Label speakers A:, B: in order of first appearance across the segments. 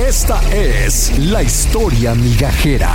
A: Esta es la historia migajera.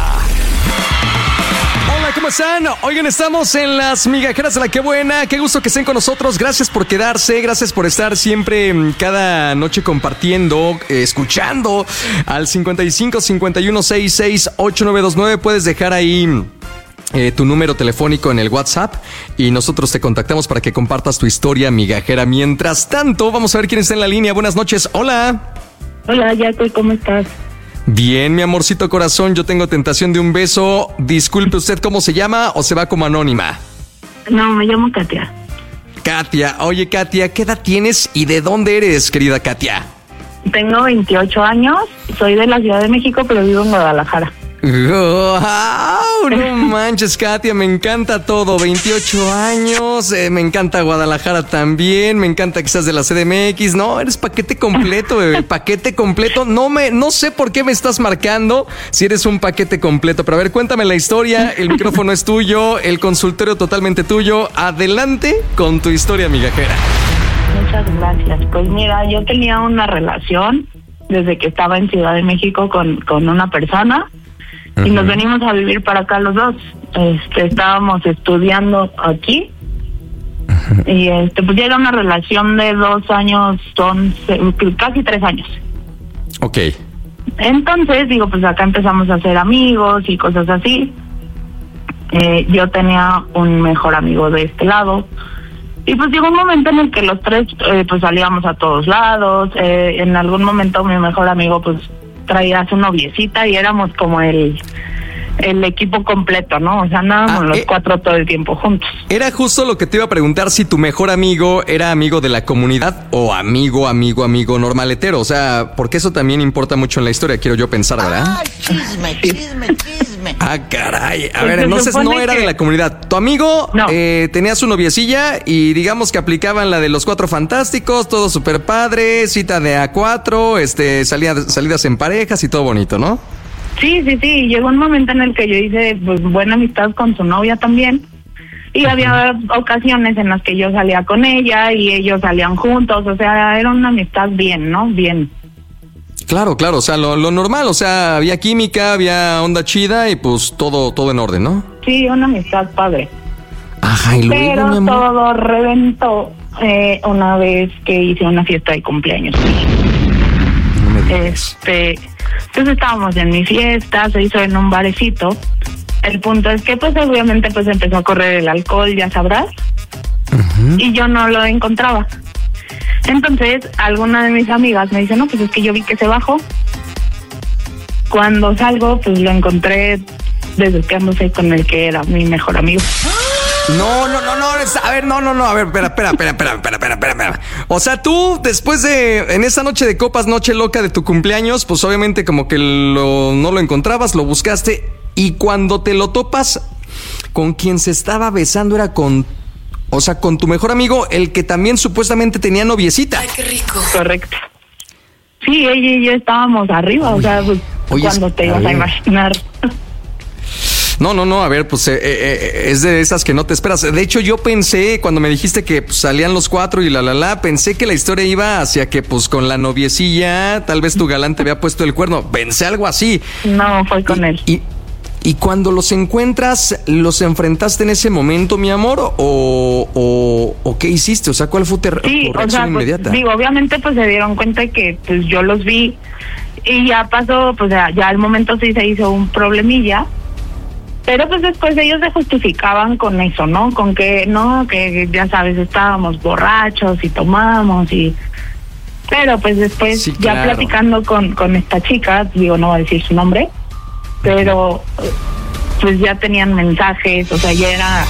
B: Hola, ¿cómo están? Oigan, estamos en las migajeras de la Qué Buena. Qué gusto que estén con nosotros. Gracias por quedarse, gracias por estar siempre cada noche compartiendo, escuchando al 55 51 66 8929. Puedes dejar ahí tu número telefónico en el WhatsApp y nosotros te contactamos para que compartas tu historia migajera. Mientras tanto, vamos a ver quién está en la línea. Buenas noches. Hola.
C: Hola, Jaco, ¿cómo estás?
B: Bien, mi amorcito corazón, yo tengo tentación de un beso. Disculpe, ¿usted cómo se llama o se va como anónima?
C: No, me llamo Katia.
B: Katia, oye Katia, ¿qué edad tienes y de dónde eres, querida Katia?
C: Tengo 28 años, soy de la Ciudad de México, pero vivo en Guadalajara.
B: ¡Wow! No manches, Katia, me encanta todo. 28 años, me encanta Guadalajara también, me encanta que seas de la CDMX. No, eres paquete completo, bebé, paquete completo. No sé por qué me estás marcando si eres un paquete completo, pero a ver, cuéntame la historia. El micrófono es tuyo, el consultorio totalmente tuyo. Adelante con tu historia migajera.
C: Muchas gracias. Pues mira, yo tenía una relación desde que estaba en Ciudad de México con una persona. Y nos venimos a vivir para acá los dos. Estábamos estudiando aquí. Y pues ya era una relación de 2 años, casi 3 años.
B: Ok.
C: Entonces, digo, pues acá empezamos a ser amigos y cosas así. Yo tenía un mejor amigo de este lado. Y pues llegó un momento en el que los tres pues salíamos a todos lados. En algún momento mi mejor amigo pues traía a su noviecita y éramos como el equipo completo, ¿no? O sea, andábamos los 4 todo el tiempo juntos.
B: Era justo lo que te iba a preguntar, si tu mejor amigo era amigo de la comunidad o amigo normaletero. O sea, porque eso también importa mucho en la historia, quiero yo pensar, ¿verdad?
D: ¡Ay, chisme!
B: Ah, caray. A ver, entonces no era de la comunidad. Tu amigo
C: no.
B: Tenía su noviecilla y digamos que aplicaban la de los 4 fantásticos, todo súper padre, cita de A4, salidas en parejas y todo bonito, ¿no?
C: Sí. Llegó un momento en el que yo hice pues buena amistad con su novia también. Y había ocasiones en las que yo salía con ella y ellos salían juntos. O sea, era una amistad bien, ¿no? Bien.
B: Claro, o sea, lo normal, o sea, había química, había onda chida y pues todo en orden, ¿no?
C: Sí, una amistad padre.
B: Ajá, y luego,
C: pero todo reventó una vez que hice una fiesta de cumpleaños.
B: No me digas.
C: Entonces estábamos en mi fiesta, se hizo en un barecito. El punto es que pues obviamente pues empezó a correr el alcohol, ya sabrás. Y yo no lo encontraba. Entonces, alguna de mis amigas me dice, no, pues es que yo vi que se bajó. Cuando salgo, pues lo encontré desqueándose con el que era mi mejor amigo.
B: No, a ver, espera. O sea, tú, después en esa noche de copas, noche loca de tu cumpleaños, pues obviamente como que no lo encontrabas, lo buscaste, y cuando te lo topas, con quien se estaba besando era con tu mejor amigo, el que también supuestamente tenía noviecita.
D: Ay, qué rico.
C: Correcto. Sí, ella y yo estábamos arriba, o sea, pues, cuando te ibas a imaginar.
B: No, a ver, pues es de esas que no te esperas. De hecho, yo pensé, cuando me dijiste que pues, salían los 4 y pensé que la historia iba hacia que, pues, con la noviecilla, tal vez tu galán te había puesto el cuerno. Pensé algo así.
C: No, fue con él.
B: ¿Y cuando los encuentras, los enfrentaste en ese momento, mi amor? ¿O qué hiciste? O sea, ¿cuál fue tu reacción inmediata?
C: Pues, digo, obviamente, pues, se dieron cuenta que, pues, yo los vi y ya pasó, pues, ya al momento sí se hizo un problemilla. Pero pues después ellos se justificaban con eso, ¿no? Con que, no, que ya sabes, estábamos borrachos y tomamos y... Pero pues después, sí, ya claro, platicando con esta chica, digo, no voy a decir su nombre, pero pues ya tenían mensajes, o sea, ya era...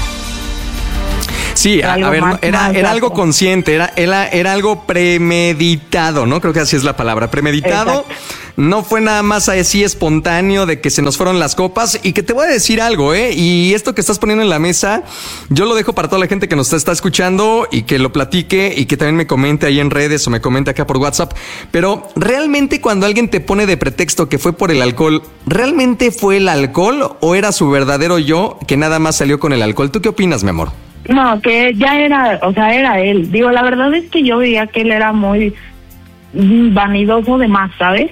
B: Sí, a ver, era algo consciente, era algo premeditado, ¿no? Creo que así es la palabra, premeditado. Exacto. No fue nada más así espontáneo de que se nos fueron las copas. Y que te voy a decir algo, y esto que estás poniendo en la mesa, yo lo dejo para toda la gente que nos está escuchando y que lo platique y que también me comente ahí en redes o me comente acá por WhatsApp. Pero realmente cuando alguien te pone de pretexto que fue por el alcohol, ¿realmente fue el alcohol o era su verdadero yo que nada más salió con el alcohol? ¿Tú qué opinas, mi amor?
C: No, que ya era, o sea, era él. Digo, la verdad es que yo veía que él era muy vanidoso de más, ¿sabes?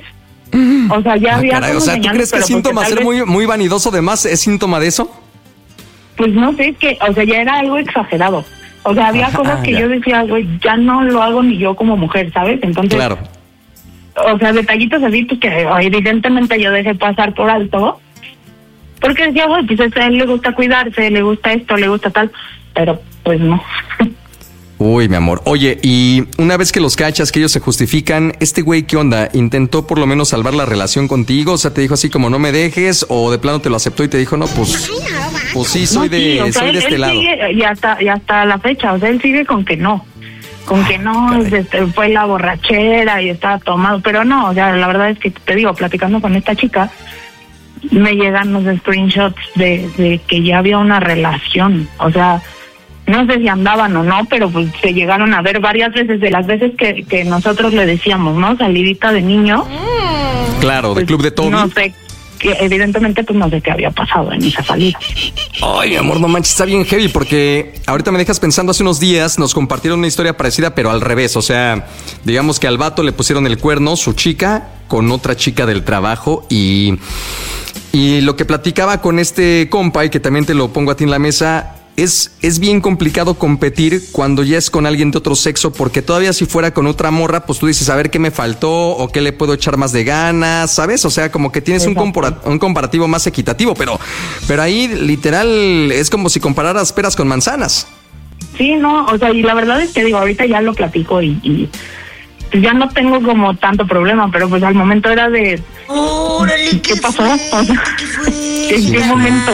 C: O sea, ya había...
B: Caray, o sea, ¿tú crees que es síntoma ser muy, muy vanidoso de más? ¿Es síntoma de eso?
C: Pues no sé, es que, o sea, ya era algo exagerado. O sea, había cosas que yo decía, güey, ya no lo hago ni yo como mujer, ¿sabes? Entonces,
B: claro.
C: O sea, detallitos así, pues que evidentemente yo dejé pasar por alto. Porque decía, güey, pues a él le gusta cuidarse, le gusta esto, le gusta tal. Pero, pues no.
B: Uy, mi amor. Oye, y una vez que los cachas, que ellos se justifican, ¿este güey qué onda? ¿Intentó por lo menos salvar la relación contigo? O sea, ¿te dijo así como no me dejes? ¿O de plano te lo aceptó y te dijo, no, pues sí, soy de este lado?
C: Sigue, y hasta la fecha, o sea, él sigue con que no. Con que no, fue la borrachera y estaba tomado. Pero no, o sea, la verdad es que te digo, platicando con esta chica, me llegan los screenshots de que ya había una relación. O sea, no sé si andaban o no, pero pues se llegaron a ver varias veces, de las veces que nosotros le decíamos, ¿no? Salidita de niño.
B: Claro,
C: pues,
B: del club de Toby.
C: No sé, que evidentemente pues no sé qué había pasado en esa salida.
B: Ay, mi amor, no manches, está bien heavy porque ahorita me dejas pensando, hace unos días nos compartieron una historia parecida, pero al revés. O sea, digamos que al vato le pusieron el cuerno, su chica, con otra chica del trabajo y lo que platicaba con este compa, y que también te lo pongo a ti en la mesa, es bien complicado competir cuando ya es con alguien de otro sexo, porque todavía si fuera con otra morra, pues tú dices, a ver qué me faltó o qué le puedo echar más de ganas, ¿sabes? O sea, como que tienes un comparativo más equitativo, pero ahí literal es como si compararas peras con manzanas.
C: Sí, no, o sea, y la verdad es que digo, ahorita ya lo platico y pues ya no tengo como tanto problema, pero pues al momento era de...
D: ¡Órale!
C: ¿Qué pasó? O sea, ¿en qué momento?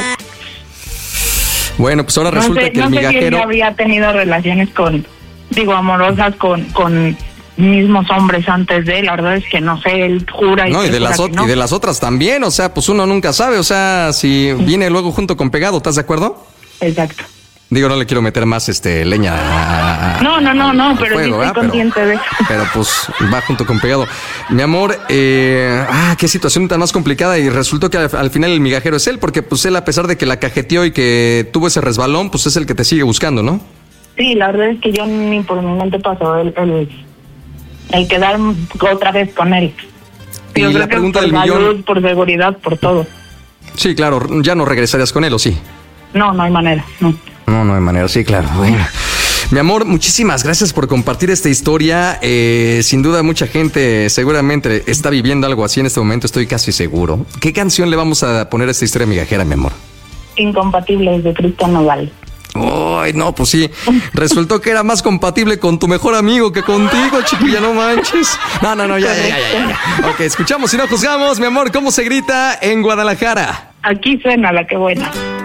B: Bueno, pues ahora resulta que el migajero...
C: No sé si él había tenido relaciones amorosas con mismos hombres antes de él. La verdad es que no sé, él jura y
B: no, y de las otras también, o sea, pues uno nunca sabe, o sea, si viene luego junto con pegado, ¿estás de acuerdo?
C: Exacto.
B: Digo, no le quiero meter más leña
C: No, pero
B: fuego,
C: sí estoy consciente de eso.
B: Pero pues va junto con pegado. Mi amor, qué situación tan más complicada, y resultó que al final el migajero es él, porque pues él, a pesar de que la cajeteó y que tuvo ese resbalón, pues es el que te sigue buscando, ¿no?
C: Sí, la verdad es que yo ni por mi mente pasó el quedar otra vez con él.
B: Y yo la pregunta del millón...
C: salud, por seguridad, por todo.
B: Sí, claro, ¿ya no regresarías con él o sí?
C: No hay manera, no.
B: No hay manera, sí, claro. Bueno, mi amor, muchísimas gracias por compartir esta historia. Sin duda mucha gente seguramente está viviendo algo así en este momento, estoy casi seguro. ¿Qué canción le vamos a poner a esta historia migajera, mi amor?
C: Incompatibles, de Cristian Nodal.
B: Ay, no, pues sí. Resultó que era más compatible con tu mejor amigo que contigo, chiquilla, no manches. No, ya. Ok, escuchamos y no juzgamos, mi amor, ¿cómo se grita en Guadalajara?
C: Aquí suena La Que Buena.